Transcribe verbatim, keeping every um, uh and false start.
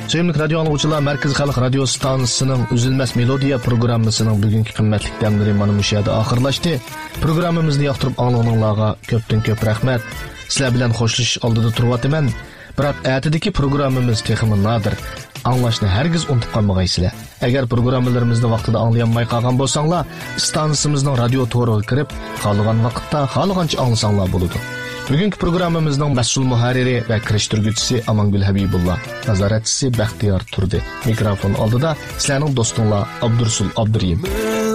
Sevimli radyo anlıqçılar, Merkez Xalq Radio Stansiyasının Üzülməz Melodiya programmasının bugünkü qimmatli dəmləri mana bu yerdə axırlaşdı. Proqramımızı yaxtırıb anlığınlarga köpdən köp rəhmət. Sizlər bilan xoşlashish oldida turibman. Biroq ertadagi programmamiz texmi nadir. Anglashni hargiz unutib qolmaysizlar. Agar programmalarimizni vaqtida anglayolmay qolgan bo'lsanglar, stansiyasimizning radio to'riga kirib, qolgan vaqtda xohlagancha anglasanglar bo'ladi. Bugungi programmamizning mas'ul muharriri va kirishtirguvchisi Amangul Habibullah, nazoratchisi Baxtiyor Turdi. Mikrofon oldida sizlarning do'stinglar Abdursul Abduriyim.